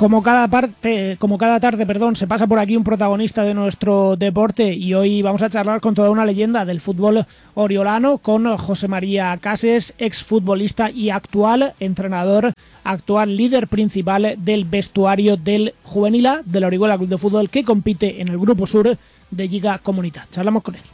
Como cada tarde, se pasa por aquí un protagonista de nuestro deporte y hoy vamos a charlar con toda una leyenda del fútbol oriolano, con José María Cases, exfutbolista y actual entrenador, actual líder principal del vestuario del Juvenil A del Orihuela Club de Fútbol, que compite en el Grupo Sur de Lliga Comunitat. Charlamos con él.